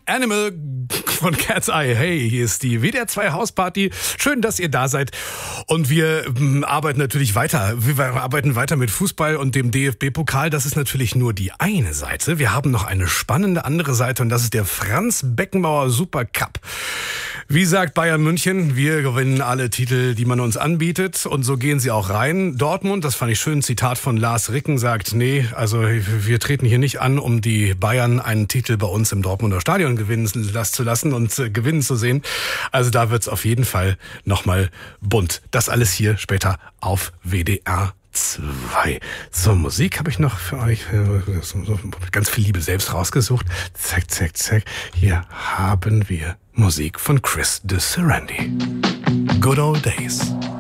Animal von Cat's Eye. Hey, hier ist die WDR 2 Hausparty. Schön, dass ihr da seid. Und wir arbeiten natürlich weiter. Wir arbeiten weiter mit Fußball und dem DFB-Pokal. Das ist natürlich nur die eine Seite. Wir haben noch eine spannende andere Seite und das ist der Franz Beckenbauer Supercup. Wie sagt Bayern München, wir gewinnen alle Titel, die man uns anbietet. Und so gehen sie auch rein. Dortmund, das fand ich schön, ein Zitat von Lars Ricken, sagt, nee, also wir treten hier nicht an, um die Bayern einen Titel bei uns im Dortmunder Stadion gewinnen zu lassen und gewinnen zu sehen. Also da wird's auf jeden Fall nochmal bunt. Das alles hier später auf WDR 2. So, Musik habe ich noch für euch. Ganz viel Liebe selbst rausgesucht. Zack, zack, zack. Hier haben wir Musik von Chris de Serendy. Good Old Days.